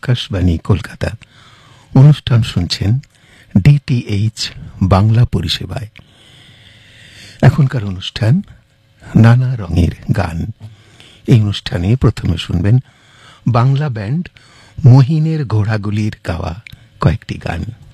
আকাশবাণী কলকাতা। অনুষ্ঠান শুনছেন ডিটিএইচ বাংলা পরিষেবায়। এখনকার অনুষ্ঠান নানা রঙের গান। এই অনুষ্ঠানে প্রথমে শুনবেন বাংলা ব্যান্ড মহিনের ঘোড়াগুলির গাওয়া কয়েকটি গান।